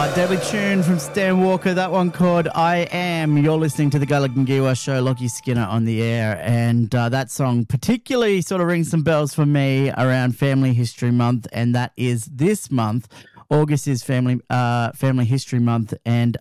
Deadly tune from Stan Walker, that one called I Am. You're listening to the Gulligan Giwa Show, Lockie Skinner on the air, and that song particularly sort of rings some bells for me around Family History Month, and that is this month. August is Family History Month, and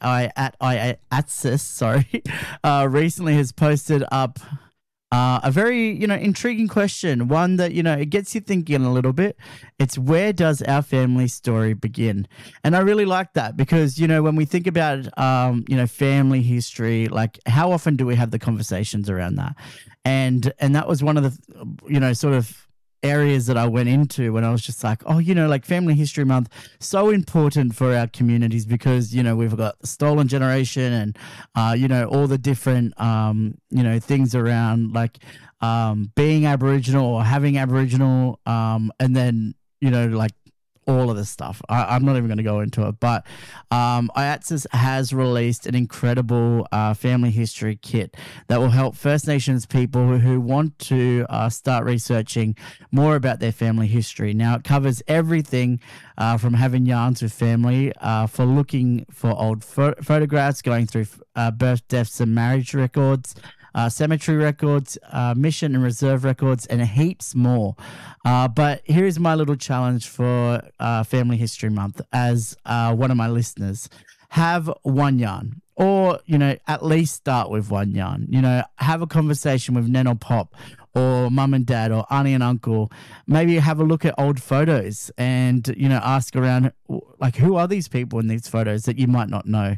IATSIS recently has posted up a very, intriguing question, one that, it gets you thinking a little bit. It's, where does our family story begin? And I really like that because, when we think about, family history, like how often do we have the conversations around that? And that was one of the, sort of areas that I went into when I was just like, like Family History Month, so important for our communities because, we've got the stolen generation and, all the different, things around like being Aboriginal or having Aboriginal and then, like all of this stuff. I'm not even going to go into it, but IATSIS has released an incredible family history kit that will help First Nations people who want to start researching more about their family history. Now, it covers everything from having yarns with family, for looking for old photographs, going through birth, deaths, and marriage records, cemetery records, mission and reserve records, and heaps more. But here's my little challenge for Family History Month as one of my listeners. Have one yarn, or, at least start with one yarn. Have a conversation with Nen or Pop, or mum and dad, or auntie and uncle. Maybe have a look at old photos and, ask around, like, who are these people in these photos that you might not know?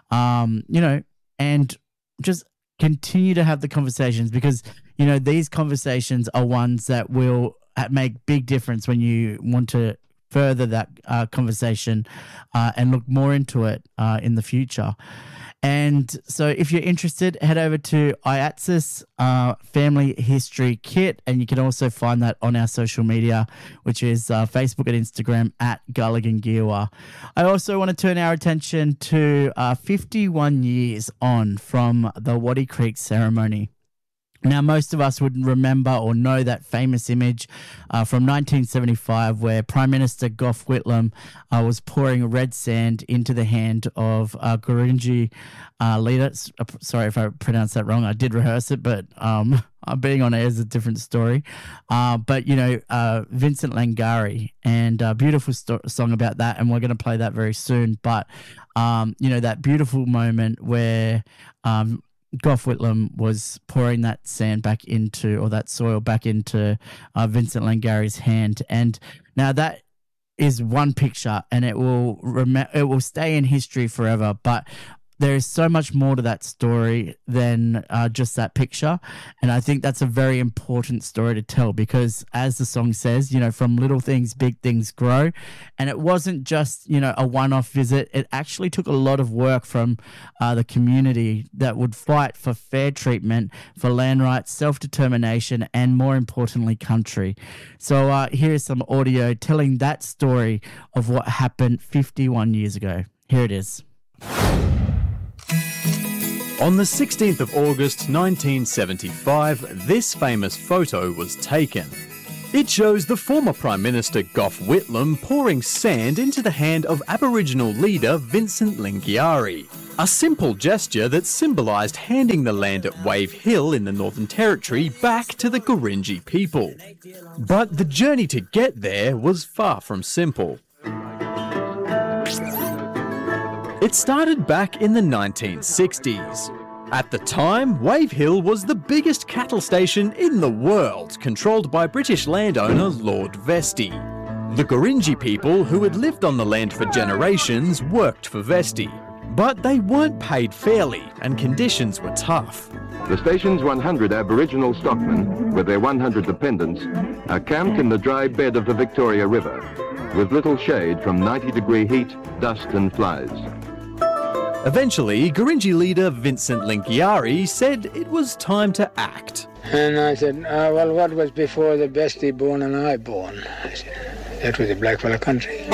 And just continue to have the conversations because, these conversations are ones that will make big difference when you want to further that conversation and look more into it in the future. And so if you're interested, head over to IATSIS Family History Kit, and you can also find that on our social media, which is Facebook and Instagram at Gulligan Giwa. I also want to turn our attention to 51 years on from the Waddy Creek ceremony. Now, most of us would remember or know that famous image from 1975 where Prime Minister Gough Whitlam was pouring red sand into the hand of Gurindji leader. Sorry if I pronounced that wrong. I did rehearse it, but being on air is a different story. But Vincent Lingiari, and a beautiful song about that, and we're going to play that very soon. But, that beautiful moment where Gough Whitlam was pouring that sand back into, or that soil back into Vincent Lingiari's hand. And now that is one picture, and it will stay in history forever. But there is so much more to that story than just that picture. And I think that's a very important story to tell because, as the song says, from little things, big things grow. And it wasn't just, a one-off visit. It actually took a lot of work from the community that would fight for fair treatment, for land rights, self-determination, and more importantly, country. So here's some audio telling that story of what happened 51 years ago. Here it is. On the 16th of August 1975, this famous photo was taken. It shows the former Prime Minister Gough Whitlam pouring sand into the hand of Aboriginal leader Vincent Lingiari. A simple gesture that symbolised handing the land at Wave Hill in the Northern Territory back to the Gurindji people. But the journey to get there was far from simple. It started back in the 1960s. At the time, Wave Hill was the biggest cattle station in the world, controlled by British landowner Lord Vestey. The Gurindji people, who had lived on the land for generations, worked for Vestey. But they weren't paid fairly, and conditions were tough. The station's 100 Aboriginal stockmen, with their 100 dependents, are camped in the dry bed of the Victoria River, with little shade from 90-degree heat, dust and flies. Eventually, Gurindji leader Vincent Lingiari said it was time to act. And I said, well, what was before the Vestey born and I born? I said, that was the blackfella country.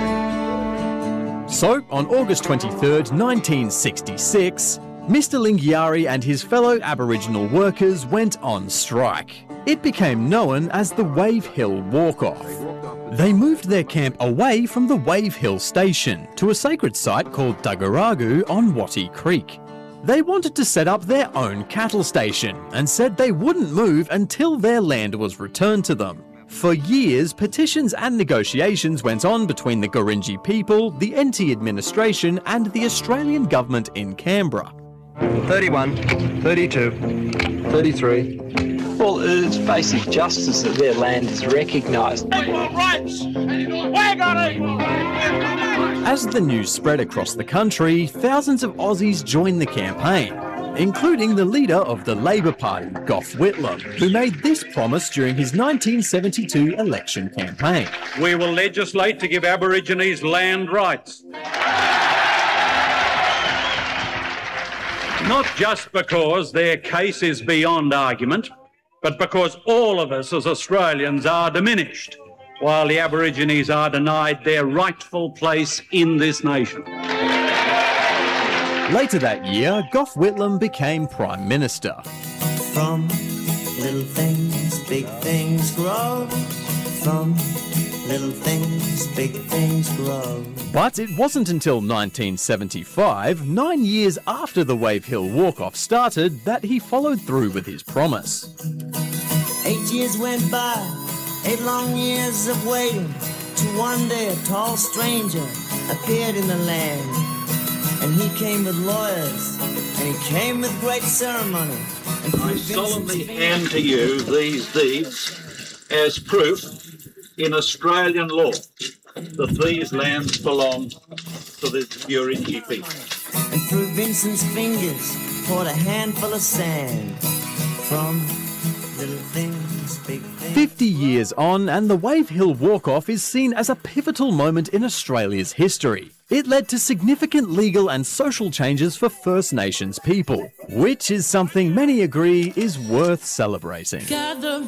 So, on August 23rd, 1966, Mr. Lingiari and his fellow Aboriginal workers went on strike. It became known as the Wave Hill Walk-Off. They moved their camp away from the Wave Hill Station to a sacred site called Dagaragu on Wattie Creek. They wanted to set up their own cattle station and said they wouldn't move until their land was returned to them. For years, petitions and negotiations went on between the Gurindji people, the NT administration and the Australian government in Canberra. 31, 32, 33. Well, it's basic justice that their land is recognised. Equal rights! We got equal rights! As the news spread across the country, thousands of Aussies joined the campaign, including the leader of the Labor Party, Gough Whitlam, who made this promise during his 1972 election campaign. We will legislate to give Aborigines land rights. Not just because their case is beyond argument, but because all of us as Australians are diminished, while the Aborigines are denied their rightful place in this nation. Later that year, Gough Whitlam became Prime Minister. From little things, big things grow. From little things, big things grow. But it wasn't until 1975, 9 years after the Wave Hill Walk-Off started, that he followed through with his promise. 8 years went by, 8 long years of waiting, till one day a tall stranger appeared in the land. And he came with lawyers, and he came with great ceremony. I solemnly hand to you these deeds as proof in Australian law that these lands belong to the Gurindji people. And through Vincent's fingers poured a handful of sand. From little things, big things. 50 years on, and the Wave Hill Walk-Off is seen as a pivotal moment in Australia's history. It led to significant legal and social changes for First Nations people, which is something many agree is worth celebrating. Gather